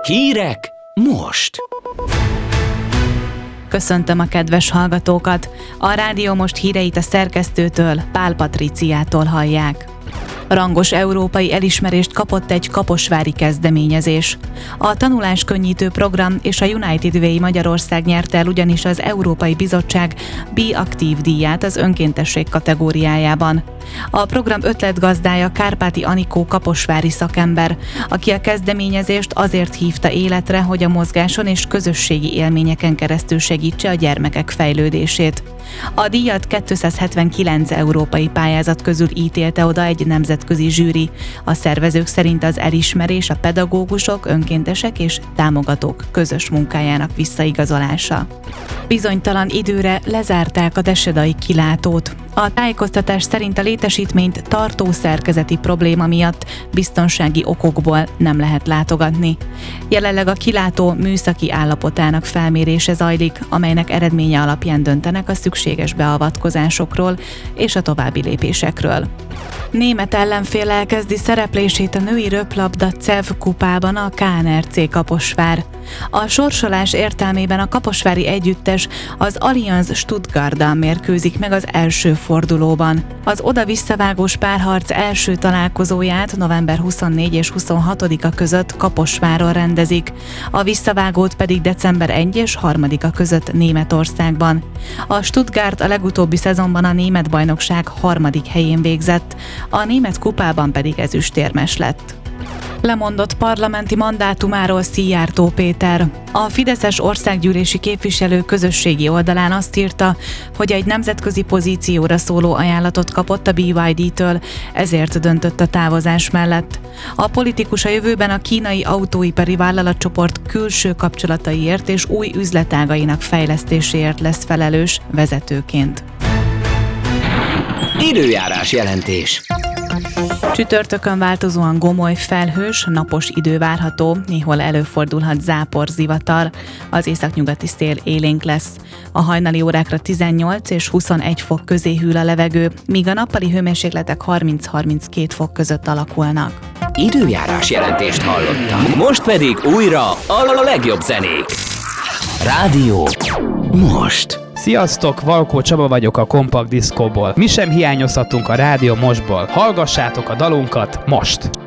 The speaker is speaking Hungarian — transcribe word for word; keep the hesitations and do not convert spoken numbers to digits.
Hírek most! Köszöntöm a kedves hallgatókat! A Rádió Most híreit a szerkesztőtől, Pál Patriciától hallják. Rangos európai elismerést kapott egy kaposvári kezdeményezés. A tanuláskönnyítő program és a United Way Magyarország nyerte el ugyanis az Európai Bizottság Be Aktív díját az önkéntesség kategóriájában. A program ötletgazdája Kárpáti Anikó kaposvári szakember, aki a kezdeményezést azért hívta életre, hogy a mozgáson és közösségi élményeken keresztül segítse a gyermekek fejlődését. A díjat kétszázhetvenkilenc európai pályázat közül ítélte oda egy nemzetközi zsűri. A szervezők szerint az elismerés a pedagógusok, önkéntesek és támogatók közös munkájának visszaigazolása. Bizonytalan időre lezárták a desedai kilátót. A tájékoztatás szerint a létesítményt tartó szerkezeti probléma miatt biztonsági okokból nem lehet látogatni. Jelenleg a kilátó műszaki állapotának felmérése zajlik, amelynek eredménye alapján döntenek a szükséges beavatkozásokról és a további lépésekről. Német ellenfél elkezdi szereplését a női röplabda cé e vé kupában a ká en er cé Kaposvár. A sorsolás értelmében a kaposvári együttes az Allianz Stuttgarttal mérkőzik meg az első fordulóban. Az oda-visszavágós párharc első találkozóját november huszonnégyedike és huszonhatodika között Kaposváron rendezik, a visszavágót pedig december elsején és harmadika között Németországban. A Stuttgart a legutóbbi szezonban a német bajnokság harmadik helyén végzett, a német kupában pedig ezüstérmes lett. Lemondott parlamenti mandátumáról Szijjártó Péter. A fideszes országgyűlési képviselő közösségi oldalán azt írta, hogy egy nemzetközi pozícióra szóló ajánlatot kapott a bé ipszilon dé-től, ezért döntött a távozás mellett. A politikus a jövőben a kínai autóipari vállalatcsoport külső kapcsolataiért és új üzletágainak fejlesztéséért lesz felelős vezetőként. Időjárás jelentés. Csütörtökön változóan gomoly, felhős, napos idő várható, néhol előfordulhat zápor, zivatar, az északnyugati szél élénk lesz. A hajnali órákra tizennyolc és huszonegy fok közé hűl a levegő, míg a nappali hőmérsékletek harminc-harminckét fok között alakulnak. Időjárás jelentést hallottak. Most pedig újra a legjobb zenék. Rádió Most. Sziasztok, Valkó Csaba vagyok a Kompakt Diszkóból. Mi sem hiányozhatunk a Rádió Mostból. Hallgassátok a dalunkat most!